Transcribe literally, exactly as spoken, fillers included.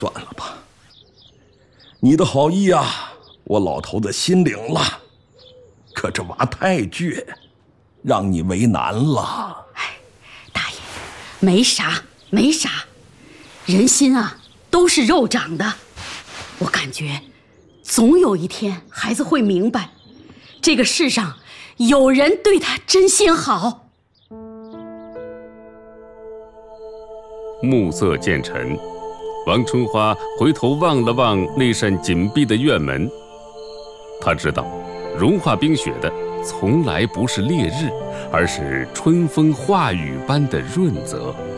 算了吧，你的好意啊，我老头子心领了。可这娃太倔，让你为难了。 哎，大爷，没啥没啥，人心啊都是肉长的。我感觉，总有一天孩子会明白，这个世上有人对他真心好。 暮色渐沉，王春花回头望了望那扇紧闭的院门，她知道，融化冰雪的从来不是烈日，而是春风化雨般的润泽。